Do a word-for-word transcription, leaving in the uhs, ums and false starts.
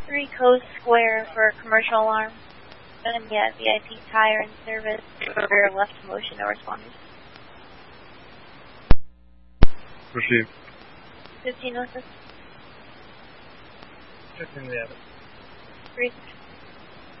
three Coast Square for commercial alarm. And yeah, V I P tire and service for left motion, no responders. Proceed. fifteen oh six. fifteen the other. three